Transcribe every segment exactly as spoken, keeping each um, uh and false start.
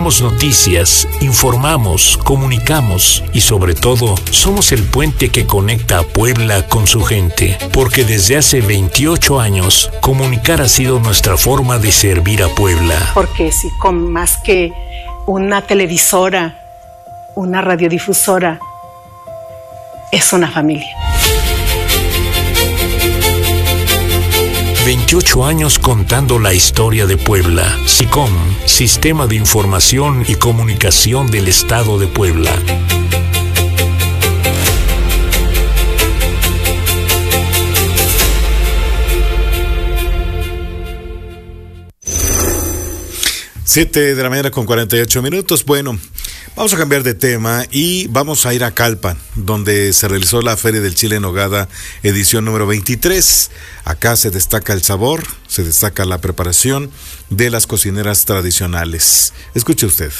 Damos noticias, informamos, comunicamos y sobre todo somos el puente que conecta a Puebla con su gente. Porque desde hace veintiocho años, comunicar ha sido nuestra forma de servir a Puebla. Porque si con más que una televisora, una radiodifusora, es una familia. veintiocho años contando la historia de Puebla. SICOM, Sistema de Información y Comunicación del Estado de Puebla. Siete de la mañana con cuarenta y ocho minutos. Bueno, vamos a cambiar de tema y vamos a ir a Calpan, donde se realizó la Feria del Chile en Nogada, edición número veintitrés. Acá se destaca el sabor, se destaca la preparación de las cocineras tradicionales. Escuche usted.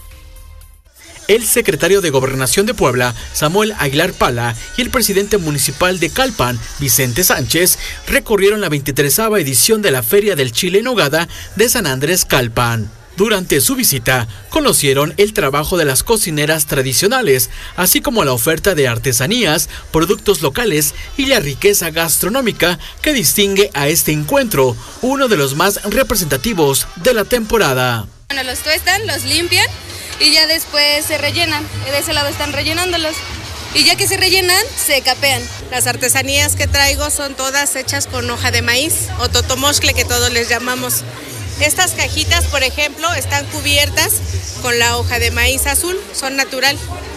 El secretario de Gobernación de Puebla, Samuel Aguilar Pala, y el presidente municipal de Calpan, Vicente Sánchez, recorrieron la veintitrésava edición de la Feria del Chile en Nogada de San Andrés Calpan. Durante su visita, conocieron el trabajo de las cocineras tradicionales, así como la oferta de artesanías, productos locales y la riqueza gastronómica que distingue a este encuentro, uno de los más representativos de la temporada. Bueno, los tuestan, los limpian y ya después se rellenan. De ese lado están rellenándolos. Y ya que se rellenan, se capean. Las artesanías que traigo son todas hechas con hoja de maíz o totomoscle, que todos les llamamos. Estas cajitas, por ejemplo, están cubiertas con la hoja de maíz azul, son natural,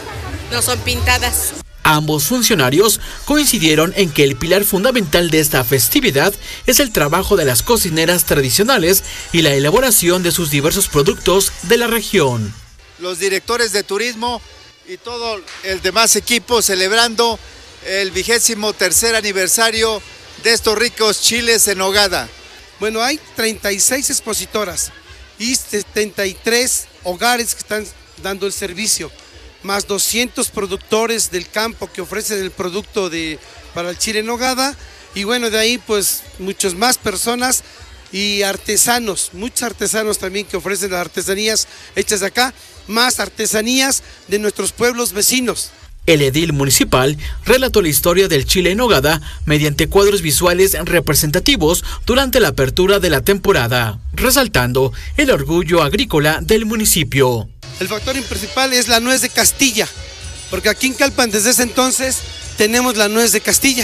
no son pintadas. Ambos funcionarios coincidieron en que el pilar fundamental de esta festividad es el trabajo de las cocineras tradicionales y la elaboración de sus diversos productos de la región. Los directores de turismo y todo el demás equipo celebrando el vigésimo tercer aniversario de estos ricos chiles en nogada. Bueno, hay treinta y seis expositoras y setenta y tres hogares que están dando el servicio, más doscientos productores del campo que ofrecen el producto de, para el chile en nogada, y bueno, de ahí pues muchas más personas y artesanos, muchos artesanos también que ofrecen las artesanías hechas acá, más artesanías de nuestros pueblos vecinos. El edil municipal relató la historia del chile en nogada mediante cuadros visuales representativos durante la apertura de la temporada, resaltando el orgullo agrícola del municipio. El factor principal es la nuez de Castilla, porque aquí en Calpan desde ese entonces tenemos la nuez de Castilla,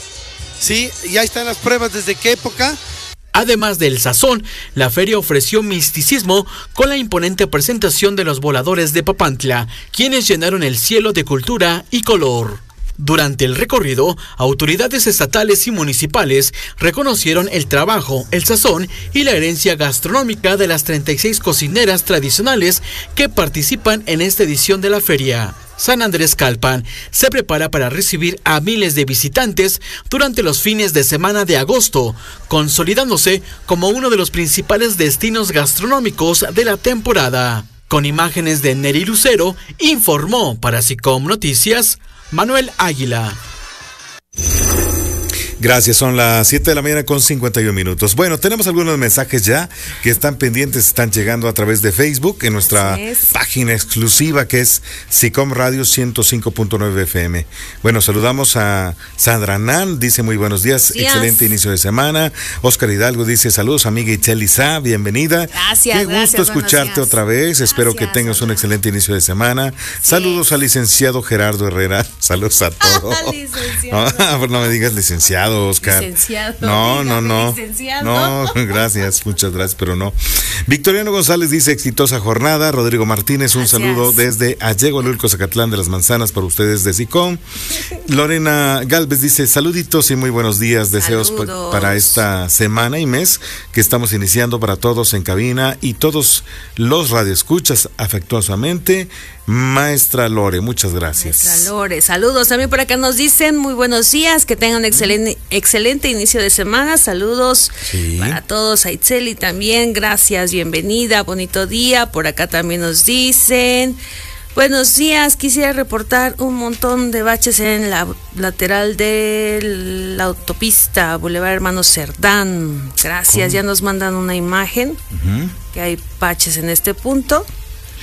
¿sí? Y ahí están las pruebas desde qué época. Además del sazón, la feria ofreció misticismo con la imponente presentación de los voladores de Papantla, quienes llenaron el cielo de cultura y color. Durante el recorrido, autoridades estatales y municipales reconocieron el trabajo, el sazón y la herencia gastronómica de las treinta y seis cocineras tradicionales que participan en esta edición de la feria. San Andrés Calpan se prepara para recibir a miles de visitantes durante los fines de semana de agosto, consolidándose como uno de los principales destinos gastronómicos de la temporada. Con imágenes de Neri Lucero, informó para SICOM Noticias, Manuel Águila. Gracias, son las siete de la mañana con cincuenta y uno minutos. Bueno, tenemos algunos mensajes ya que están pendientes, están llegando a través de Facebook en nuestra página exclusiva que es SICOM Radio ciento cinco punto nueve F M. Bueno, saludamos a Sandra Nan, dice muy buenos días, días. Excelente inicio de semana. Oscar Hidalgo dice saludos, amiga Itzel Sá, bienvenida. Gracias, Qué gusto gracias, escucharte otra vez, gracias, espero que tengas un excelente inicio de semana. Sí. Saludos al licenciado Gerardo Herrera, saludos a todos. No, no me digas licenciado, Oscar. Licenciado. No, no, no. Licenciado. No, gracias, muchas gracias, pero no. Victoriano González dice exitosa jornada. Rodrigo Martínez, un gracias. Saludo desde Allegualulco, Zacatlán de las Manzanas para ustedes de SICOM. Lorena Galvez dice saluditos y muy buenos días, deseos pa- para esta semana y mes que estamos iniciando para todos en cabina y todos los radioescuchas afectuosamente. Maestra Lore, muchas gracias. Maestra Lore, saludos. También por acá nos dicen muy buenos días, que tengan un excelente, excelente inicio de semana. Saludos sí. para todos. A Itzeli también, gracias, bienvenida, bonito día. Por acá también nos dicen buenos días, quisiera reportar un montón de baches en la lateral de la autopista Boulevard Hermano Cerdán. Gracias, ¿cómo? Ya nos mandan una imagen uh-huh. que hay baches en este punto.